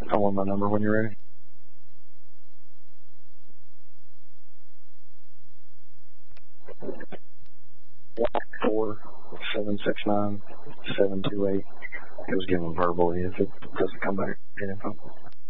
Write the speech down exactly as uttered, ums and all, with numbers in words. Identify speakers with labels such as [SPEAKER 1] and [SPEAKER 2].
[SPEAKER 1] I want my number when you're ready. Four seven six nine seven two eight. It was given verbally. If it doesn't come back, get info.